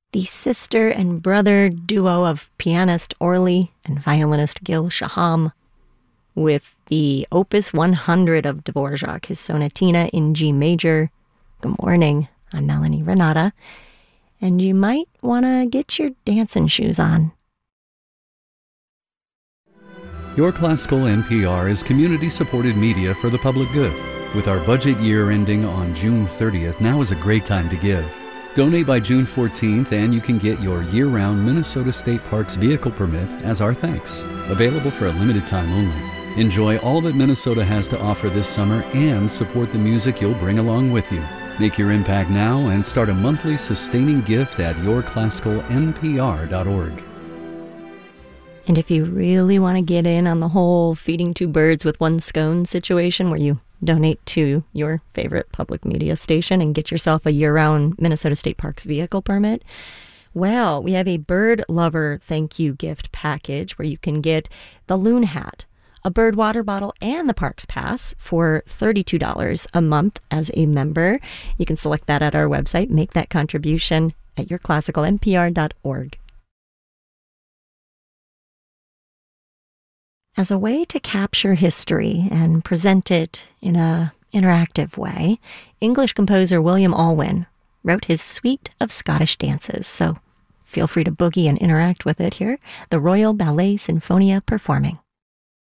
the sister and brother duo of pianist Orly and violinist Gil Shaham, with the Opus 100 of Dvorak, his Sonatina in G major. Good morning, I'm Melanie Renata, and you might want to get your dancing shoes on. Your Classical NPR is community-supported media for the public good. With our budget year ending on June 30th, now is a great time to give. Donate by June 14th and you can get your year-round Minnesota State Parks vehicle permit as our thanks. Available for a limited time only. Enjoy all that Minnesota has to offer this summer and support the music you'll bring along with you. Make your impact now and start a monthly sustaining gift at yourclassicalnpr.org. And if you really want to get in on the whole feeding two birds with one scone situation where you donate to your favorite public media station and get yourself a year-round Minnesota State Parks vehicle permit, well, we have a bird lover thank you gift package where you can get the loon hat, a bird water bottle, and the Parks Pass for $32 a month as a member. You can select that at our website. Make that contribution at yourclassicalnpr.org. As a way to capture history and present it in an interactive way, English composer William Alwyn wrote his Suite of Scottish Dances. So feel free to boogie and interact with it here. The Royal Ballet Sinfonia performing.